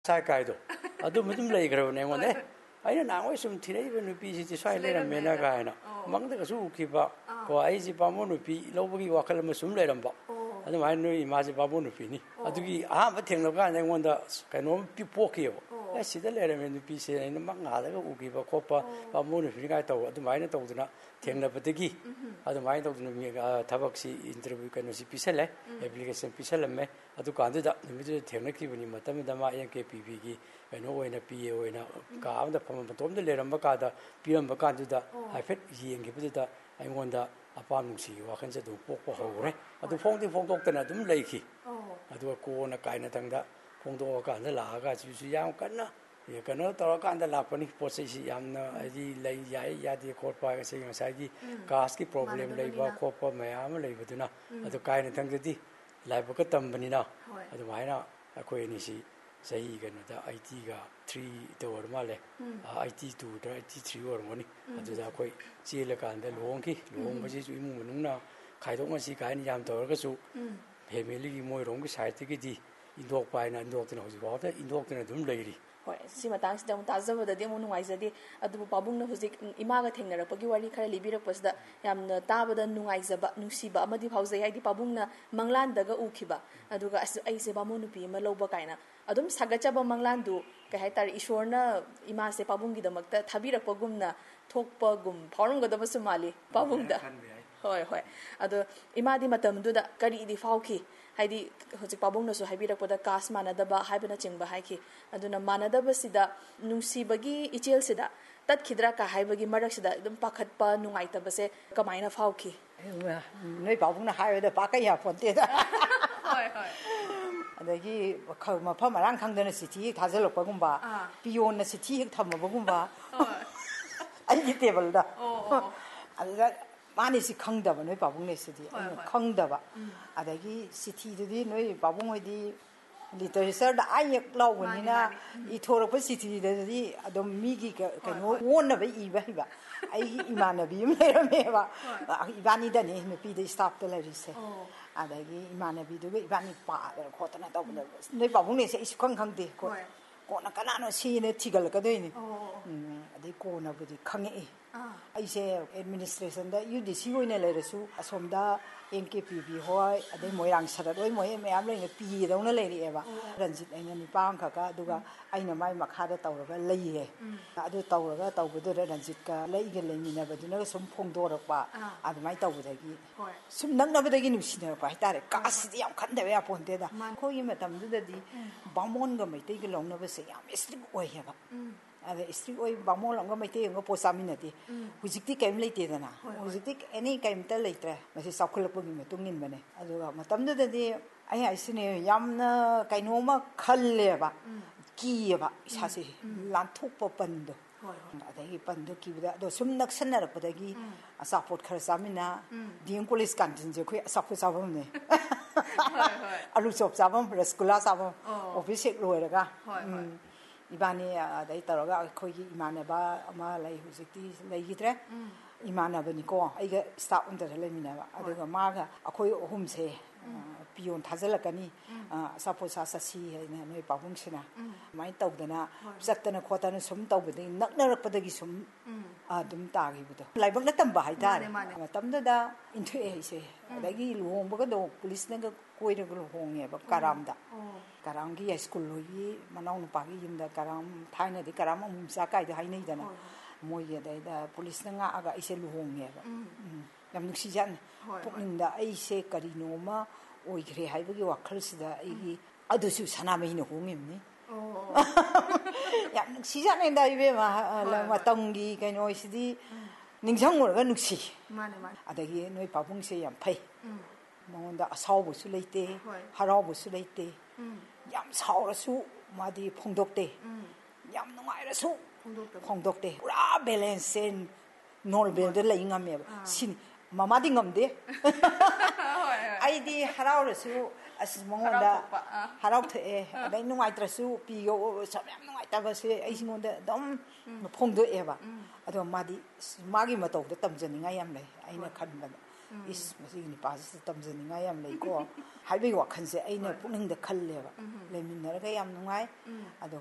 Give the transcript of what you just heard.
sai kai do adu mutum lei grab ne ngone aina na ngoi sum thirei ba nupi si swai le ram mena ga na mang da su ki ba ko ai ji ba mo nupi lo gi wakal ma sum le ram ba adu mai no ima ji ba mo nupi ni adu gi a ba theng lo ga ne ngon da kai no pi po ki yo ya si da le ram nupi se ne mang ga da ga u gi ba ko pa ba mo nupi ga to adu mai na to duna theng na ba de gi adu mai to duna mi ga thabak si interview ka no si pisale application pisale me adu ka da mi de theng na ki bani matam da ma yan ke pi gi no way na PA way na ka am da pam tom de leram ba ka da piram ba kan da I fet yeng gi da ai ngon da apa nung si wa khan se du pok po ho re adu phong tok ta na dum lei ki adu ko na kai na tang da phong do ka na la ga ju ju yang kan na ye kan na to ka da la pa ni po se si yam na ai lei ya di ko pa ga se yang sai di gas ki problem lei ba ko pa ma ya ma lei ba du na adu kai na tang di lai ba ka tam ba ni na adu mai na ko ni si sahi ga na da IT ga 3 to or male IT 2 da IT 3 or moni adu da koi che la kan da long ki long ba ji ju mu nung na khai dong ma si kai ni yam to ga su family gi moi rong gi sai ti gi di indok pai na indok na hoji ba da indok na dum lei ri hoi si matang si dang tazaba da demu nungai zadi adu pabung na hujik ima ga thengna pagi wari khara libirak pasda yamna taba da nungai zaba nusiba amadi phauzai haidi pabung na manglan daga ukhiba aduga ai se ba monu pi ma loba kaina adum sagachaba manglan du ka haitar ishorna ima se pabung gi damakta thabirak pagumna thokpa gum phaurum ga da basumali pabung da hoi hoi adu ima di matam du da kari di phauki haidi hojik pabung na so haibirak pada kas manadaba haibana chingba haiki aduna manadaba sida nungsibagi ichel sida tat khidra ka haibagi marak sida dum pakhatpa nungaitaba se kamaina phauki noi pabung na haibe da pakai ya ponte da hoi hoi adagi ma pha marang khangdana city thajal pagumba pion na city hek thamma bagumba ai table da adha mani si khangdaba noi pabung ne sidi khangdaba adagi city dudi noi pabung hoi literature da ayek lawni na I thorok city dadi adom mi gi kano won ba I ba ai imanabi me ba ibani da ne me pi de staff to la rise adagi imanabi du ibani pa khotana ta noi pabung ne se iskhang khang de ko na kana no si ne thigal ka dei ni adai ko na budi khange ai se administration da UDC hoine le resu asomda NKPB hoi adai moirang sarat oi moi me am le pi dong le ri eba ranjit aina ni pang kha ka duga aina mai makha da tawra ga leiye adu tawra ga tawbudu ranjit ka lei ge le ni na ba du na sum phong do rak pa admai tawbuda gi sum nang na ba gi nu sin pa tare ka si yam khan da ya pon de da ko yi matam du da di bamon ga mai te gi long na ba se yam strict oi ya ba ada strict oi bamon long ga mai te ngo po samina ti hujikti kaim leite da na hujikti any kaim ta leitre ma se sakhul po gi matung nin bane adu matam du da di ai ai sine yam na kaino ma khalle ba ki ba sa se lan thuk po pan do adagi pan do ki da do sum nak san na pa da gi support khar samina ding police kantin je khoi support sabam ne alu chop sabam rasgula sabam office ek loi raga ibani dai taraga khoi gi imane ba ama lai hujikti lai gitre imana bani ko ai ga staff under le mina ba aduga ma ga akhoi ohum se pion thazalakani support sa si na noi pabung sina mai tawdana zatana khotana sum tawbedi naknarakpadagi sum adum tagi budo laibak na tamba haidare tamda da into e se adagi luhong ba do police na ga koira ga luhong e ba karamda karangi school logi manaw nu pagi yimda karam thaina di karam mumsa kai da hainai dana moi ya da police na nga aga ise luhong e ba yam nuksi jan pokninda ai se karino ma oigre haibagi wakhal sida ai adusu sanamai no hongimni yam nuksi jan enda ibe ma matangi kaino isidi ningjang orga nuksi mane mane adagi noi pabung se yam phai monda asawbu su leite harabu su leite yam sawrasu madi phongdokte yam nungairasu phongdokte pura balance normal de laingame sin mamadi ngamde aidi haraurasu as monda harau the dai nungai trasu pi yo samyam nungai ta ba se ai singonda dom phongdo eba ado madi magi mato da tamjani ngai yam lai aina khan ba ꯏꯁ ꯃꯁꯤꯒꯤ ꯅꯨꯄꯥꯁꯤꯗ ꯇꯝꯖꯅꯤꯡꯉꯥꯏ ꯌꯥꯝ ꯂꯩꯀꯣ ꯍꯥꯏꯕꯒꯤ ꯋꯥꯈꯜꯁꯦ ꯑꯩꯅ ꯄꯨꯛꯅꯤꯡꯗ ꯈꯜꯂꯦꯕ ꯂꯩꯃꯤꯟꯅꯔꯒ ꯌꯥꯝ ꯅꯨꯡꯉꯥꯏ ꯑꯗꯣ